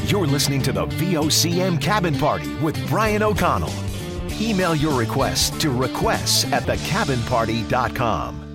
You're listening to the VOCM Cabin Party with Brian O'Connell. Email your requests to requests@thecabinparty.com.